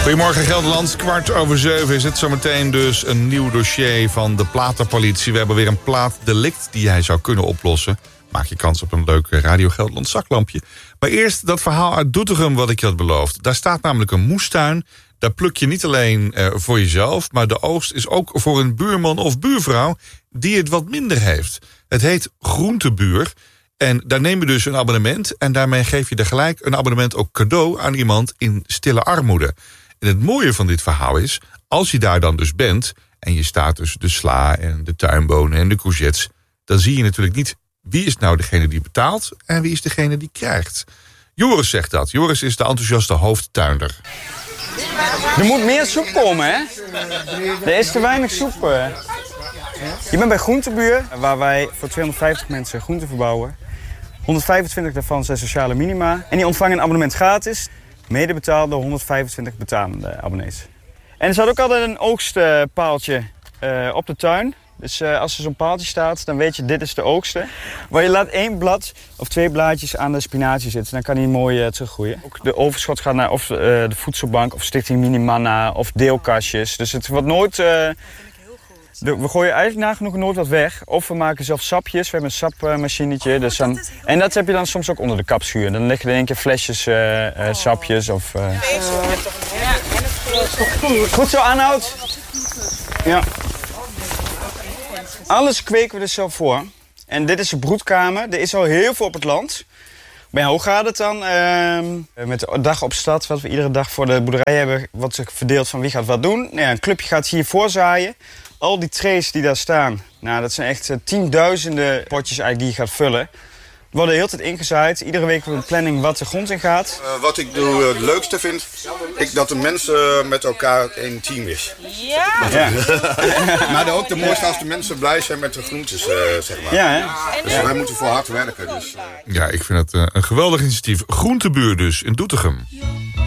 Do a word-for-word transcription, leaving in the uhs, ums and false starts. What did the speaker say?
Goedemorgen Gelderland, kwart over zeven is het zometeen dus een nieuw dossier van de platenpolitie. We hebben weer een plaatdelict die hij zou kunnen oplossen. Maak je kans op een leuk Radio Gelderland zaklampje. Maar eerst dat verhaal uit Doetinchem wat ik je had beloofd. Daar staat namelijk een moestuin. Daar pluk je niet alleen uh, voor jezelf, maar de oogst is ook voor een buurman of buurvrouw die het wat minder heeft. Het heet Groentebuur. En daar neem je dus een abonnement en daarmee geef je er gelijk een abonnement ook cadeau aan iemand in stille armoede. En het mooie van dit verhaal is, als je daar dan dus bent en je staat tussen de sla en de tuinbonen en de courgettes, dan zie je natuurlijk niet wie is nou degene die betaalt en wie is degene die krijgt. Joris zegt dat. Joris is de enthousiaste hoofdtuinder. Er moet meer soep komen, hè? Er is te weinig soep. Je bent bij Groentebuur, waar wij voor tweehonderdvijftig mensen groenten verbouwen. honderdvijfentwintig daarvan zijn sociale minima. En die ontvangen een abonnement gratis, mede betaald door honderdvijfentwintig betalende abonnees. En er staat ook altijd een oogstpaaltje uh, op de tuin. Dus uh, als er zo'n paaltje staat, dan weet je, dit is de oogsten. Maar je laat één blad of twee blaadjes aan de spinazie zitten. Dan kan die mooi uh, teruggroeien. Ook de overschot gaat naar of uh, de voedselbank of Stichting Minimanna of deelkastjes. Dus het wordt nooit... Uh, de, we gooien eigenlijk nagenoeg nooit wat weg. Of we maken zelf sapjes. We hebben een sapmachinetje. Dus dan, en dat heb je dan soms ook onder de kapschuur. Dan liggen er in één keer flesjes, uh, uh, sapjes of... Uh... Goed zo, Arnoud. Ja. Alles kweken we dus zelf voor. En dit is de broedkamer. Er is al heel veel op het land. Maar hoe gaat het dan? Uh, met de dag op stad, wat we iedere dag voor de boerderij hebben, wat zich verdeelt van wie gaat wat doen. Nou ja, een clubje gaat hier voorzaaien. Al die trays die daar staan, nou, dat zijn echt uh, tienduizenden potjes eigenlijk die je gaat vullen. We worden de hele tijd ingezaaid. Iedere week een planning wat de grond in gaat. Uh, wat ik doe, uh, het leukste vind, ik, dat de mensen met elkaar een team is. Ja! ja. Maar ook de mooiste als de mensen blij zijn met de groentes, uh, zeg maar. Ja, hè? Dus wij moeten voor hard werken. Dus, uh... Ja, ik vind het uh, een geweldig initiatief. Groentebuur dus, in Doetinchem.